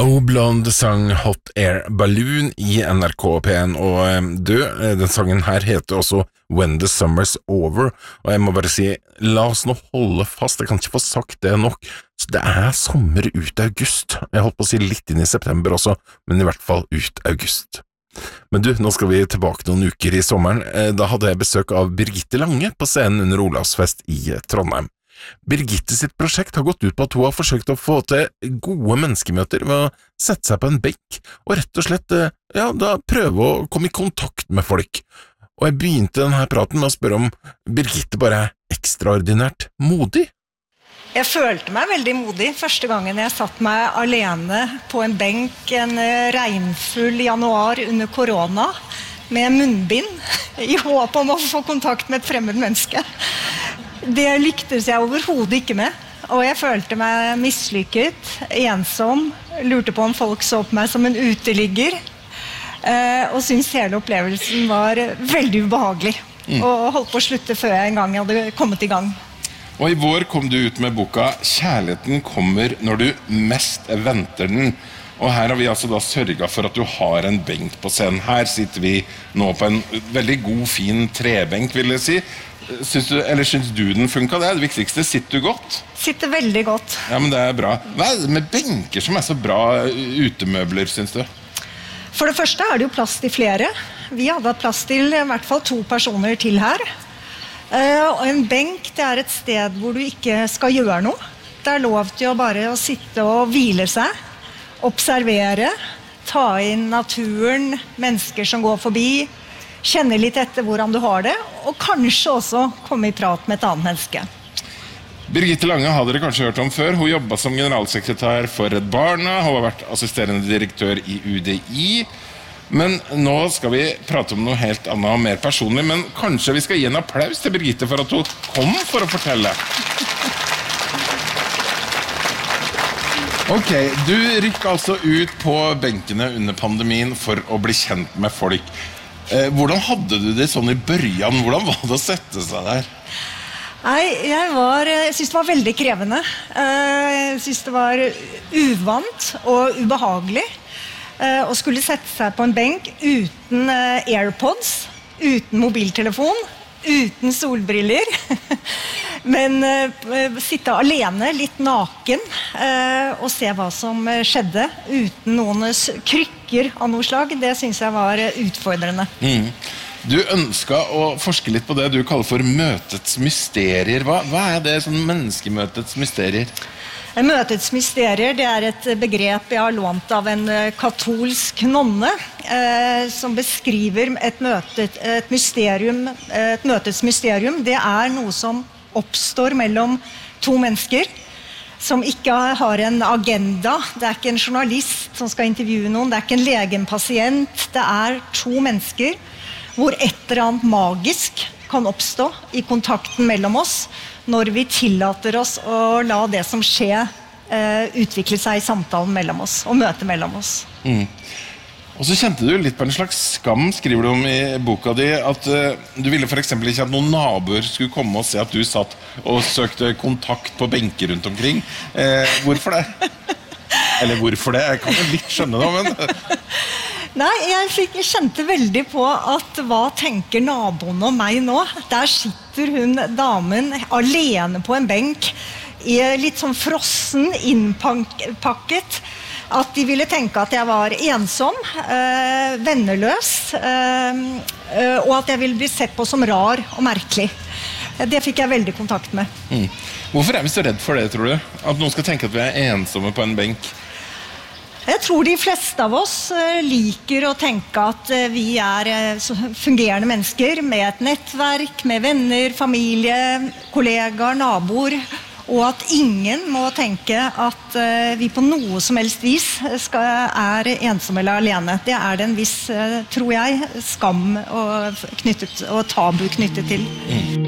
Blonde sang Hot Air Balloon i NRK P1, og den sangen her heter også When the Summer's Over, og jeg må bare si, la oss nå holde fast, jeg kan ikke få sagt det nok, så det sommer ut august, jeg holdt på å si litt inn i september også, men i hvert fall ut august. Men du, nå skal vi tilbake noen uker i sommeren, da hadde jeg besøk av Birgitte Lange på scenen under Olavsfest i Trondheim. Birgitte sitt prosjekt har gått ut på at hun har forsøkt å få til gode menneskemøter ved å sette seg på en benk og rett og slett prøve å komme i kontakt med folk. Og jeg begynte denne praten med å spørre om Birgitte bare ekstraordinært modig. Jeg følte meg veldig modig første gangen jeg satt meg alene på en benk en regnfull januar under korona med munnbind i håp om å få kontakt med et fremmed menneske. Det lyktes jeg overhodet ikke med, og jeg følte meg mislykket, ensom, lurte på om folk så på meg som en uteligger, og syntes hele opplevelsen var veldig ubehagelig, og holdt på å slutte før jeg en gang hadde kommet i gang. Og i vår kom du ut med boka «Kjærligheten kommer når du mest venter den», og her har vi altså da sørget for at du har en benk på scenen. Her sitter vi nå på en veldig god, fin trebenk, vil jeg si. Syns du den funket det? Det viktigste, sitter du godt? Sitter veldig godt. Ja, men det bra. Hva det med benker som så bra utemøbler, synes du? For det første det jo plass til flere. Vi hadde hatt plass til i hvert fall 2 personer til her. Og en benk, det et sted hvor du ikke skal gjøre noe. Det lov til å bare å sitte og hvile seg, observere, ta inn naturen, mennesker som går forbi, kjenne litt etter hvordan du har det, og kanskje også komme i prat med et annet menneske. Birgitte Lange har dere kanskje hørt om før. Hun jobbet som generalsekretær for Redd Barna, hun har vært assisterende direktør i UDI, men nå skal vi prate om noe helt annet og mer personlig, men kanskje vi skal gi en applaus til Birgitte for at hun kom for å fortelle. Ok, du rykket altså ut på benkene under pandemien for å bli kjent med folk. Hvordan hadde du det sånn i børjan? Hvordan var det å sette seg der? Nei, jeg synes det var veldig krevende. Jeg synes det var uvant og ubehagelig å skulle sette seg på en benk uten AirPods, uten mobiltelefon, uten solbriller, men sitte alene, litt naken, og se hva som skjedde, uten noen krykker av noe slag. Det synes jeg var utfordrende. Du ønsket å forske litt på det du kaller for møtets mysterier. Hva det sånn menneskemøtets mysterier? Møtets mysterier, det et begrep jeg har lånt av en katolsk nonne, som beskriver et møtets mysterium. Det noe som oppstår mellom 2 mennesker, som ikke har en agenda. Det ikke en journalist som skal intervjue noen, det ikke en lege, en pasient. Det 2 mennesker, hvor et eller annet magisk kan oppstå i kontakten mellom oss, når vi tillater oss å la det som skjer utvikle seg i samtalen mellom oss, og møte mellom oss. Og så kjente du litt på en slags skam, skriver du om i boka di, at du ville for eksempel ikke at noen naboer skulle komme og se at du satt og søkte kontakt på benker rundt omkring. Hvorfor det? Eller hvorfor det? Jeg kan jo litt skjønne det, men... Nei, jeg kjente veldig på at hva tenker naboen om meg nå? Der sitter hun, damen, alene på en benk, litt sånn frossen, innpakket, at de ville tenke at jeg var ensom, venneløs, og at jeg ville bli sett på som rar og merkelig. Det fikk jeg veldig kontakt med. Hvorfor vi så redd for det, tror du? At noen skal tenke at vi ensomme på en benk? Jeg tror de fleste av oss liker å tenke at vi fungerende mennesker med et nettverk, med venner, familie, kollegaer, naboer, og at ingen må tenke at vi på noe som helst vis ensomme eller alene. Det det en viss, tror jeg, skam og tabu knyttet til.